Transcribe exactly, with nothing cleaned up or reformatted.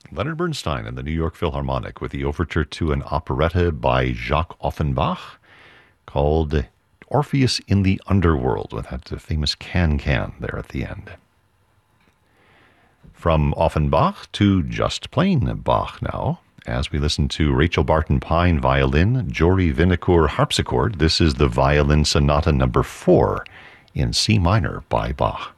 Leonard Bernstein and the New York Philharmonic with the overture to an operetta by Jacques Offenbach called Orpheus in the Underworld, with that famous can-can there at the end. From Offenbach to just plain Bach now, as we listen to Rachel Barton Pine violin, Jory Vinocourt harpsichord. This is the Violin Sonata number four in C minor by Bach.